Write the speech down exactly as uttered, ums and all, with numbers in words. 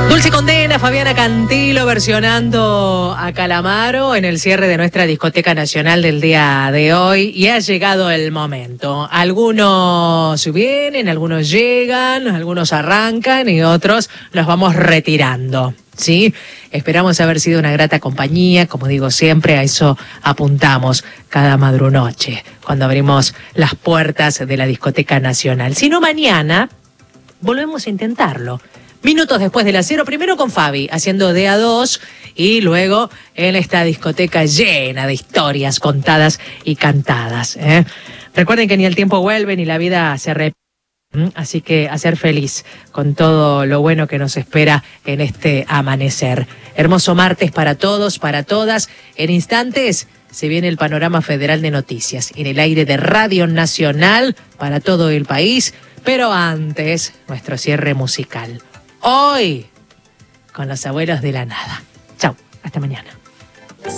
Dulce Condena, Fabiana Cantilo versionando a Calamaro en el cierre de nuestra discoteca nacional del día de hoy, y ha llegado el momento. Algunos vienen, algunos llegan, algunos arrancan y otros nos vamos retirando, ¿sí? Esperamos haber sido una grata compañía, como digo siempre, a eso apuntamos cada madrunoche, cuando abrimos las puertas de la discoteca nacional. Si no, mañana volvemos a intentarlo. Minutos después de las cero, primero con Fabi, haciendo de a dos, y luego en esta discoteca llena de historias contadas y cantadas, ¿eh? Recuerden que ni el tiempo vuelve, ni la vida se repite, así que a ser feliz con todo lo bueno que nos espera en este amanecer. Hermoso martes para todos, para todas. En instantes se viene el panorama federal de noticias en el aire de Radio Nacional para todo el país, pero antes nuestro cierre musical. Hoy, con los abuelos de la nada. Chau, hasta mañana.